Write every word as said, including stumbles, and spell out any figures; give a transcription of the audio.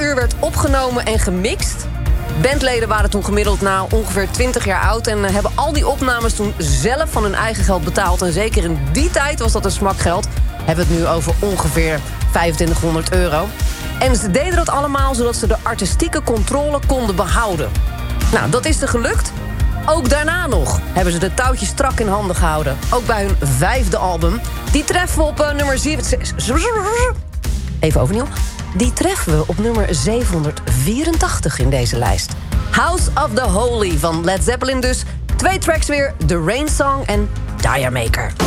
uur werd opgenomen en gemixt. Bandleden waren toen gemiddeld na ongeveer twintig jaar oud... en hebben al die opnames toen zelf van hun eigen geld betaald. En zeker in die tijd was dat een smakgeld. Hebben we het nu over ongeveer vijfentwintighonderd euro. En ze deden dat allemaal zodat ze de artistieke controle konden behouden. Nou, dat is er gelukt. Ook daarna nog hebben ze de touwtjes strak in handen gehouden. Ook bij hun vijfde album. Die treffen we op uh, nummer zeven... Even overnieuw. Die treffen we op nummer zevenhonderdvierentachtig in deze lijst. House of the Holy van Led Zeppelin dus. Twee tracks weer, The Rain Song en Diarmaker.